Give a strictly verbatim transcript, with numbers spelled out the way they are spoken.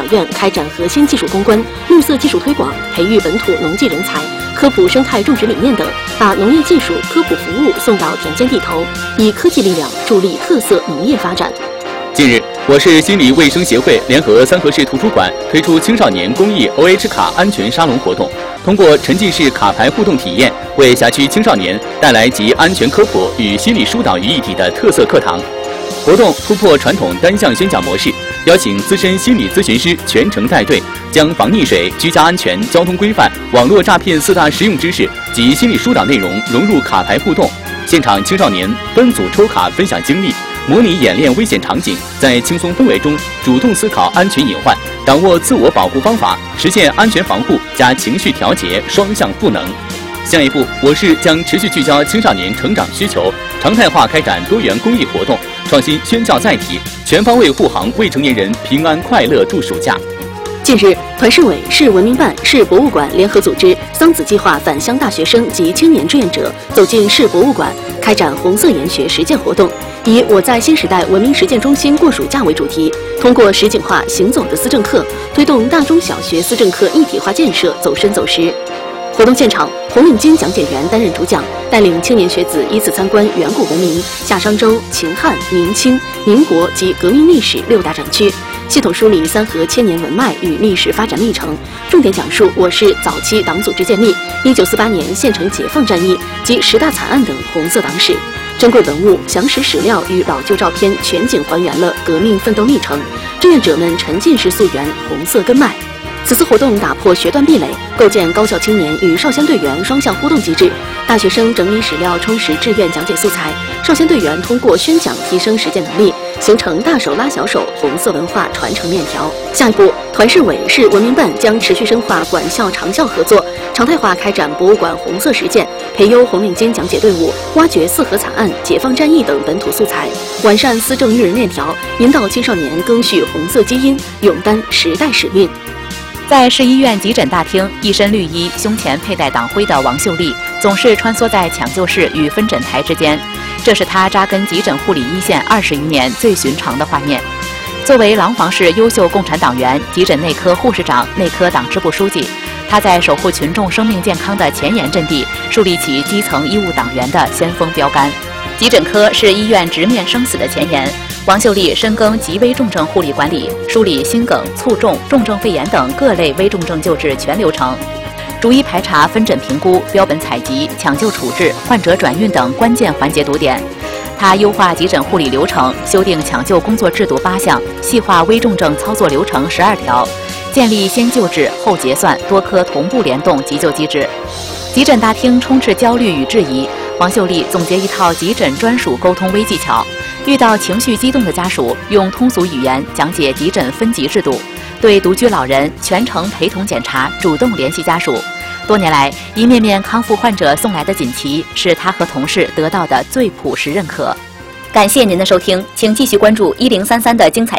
院开展核心技术攻关、绿色技术推广、培育本土农技人才、科普生态种植理念等，把农业技术、科普服务送到田间地头，以科技力量助力特色农业发展。 近日，我市心理卫生协会联合三河市图书馆推出青少年公益 O H 卡安全沙龙活动，通过沉浸式卡牌互动体验，为辖区青少年带来集安全科普与心理疏导于一体的特色课堂。活动突破传统单向宣讲模式，邀请资深心理咨询师全程带队，将防溺水、居家安全、交通规范、网络诈骗四大实用知识及心理疏导内容融入卡牌互动。现场青少年分组抽卡分享经历，模拟演练危险场景，在轻松氛围中主动思考安全隐患，掌握自我保护方法，实现安全防护加情绪调节双向赋能。下一步，我市将持续聚焦青少年成长需求，常态化开展多元公益活动，创新宣教载体，全方位护航未成年人平安快乐度暑假。 近日，团市委、市文明办、市博物馆联合组织桑梓计划返乡大学生及青年志愿者走进市博物馆，开展红色研学实践活动，以“我在新时代文明实践中心过暑假”为主题，通过实景化行走的思政课，推动大中小学思政课一体化建设走深走实。活动现场，红领巾讲解员担任主讲，带领青年学子依次参观远古文明、夏商周、秦汉、明清、民国及革命历史六大展区，系统梳理三河千年文脉与历史发展历程，重点讲述我市早期党组织建立、一九四八年县城解放战役及十大惨案等红色党史。珍贵文物、详实史料与老旧照片全景还原了革命奋斗历程，志愿者们沉浸式溯源红色根脉。此次活动打破学段壁垒，构建高校青年与少先队员双向互动机制。大学生整理史料，充实志愿讲解素材；少先队员通过宣讲提升实践能力，形成大手拉小手红色文化传承链条。下一步，团市委、市文明办将持续深化管校长校合作，常态化开展博物馆红色实践，培优红领巾讲解队伍，挖掘四河惨案、解放战役等本土素材，完善思政育人链条，引导青少年赓续红色基因，勇担时代使命。 在市医院急诊大厅，一身绿衣、胸前佩戴党徽的王秀丽，总是穿梭在抢救室与分诊台之间。这是她扎根急诊护理一线二十余年最寻常的画面。作为廊坊市优秀共产党员、急诊内科护士长、内科党支部书记，她在守护群众生命健康的前沿阵地，树立起基层医务党员的先锋标杆。急诊科是医院直面生死的前沿。王秀丽深耕极危重症护理管理，梳理心梗、卒中、重症肺炎等各类危重症救治全流程，逐一排查分诊评估、标本采集、抢救处置、患者转运等关键环节堵点。他优化急诊护理流程，修订抢救工作制度八项，细化危重症操作流程十二条，建立先救治后结算多科同步联动急救机制。急诊大厅充斥焦虑与质疑，王秀丽总结一套急诊专属沟通微技巧。遇到情绪激动的家属，用通俗语言讲解急诊分级制度；对独居老人全程陪同检查，主动联系家属。多年来，一面面康复患者送来的锦旗，是他和同事得到的最朴实认可。感谢您的收听，请继续关注一零三三的精彩。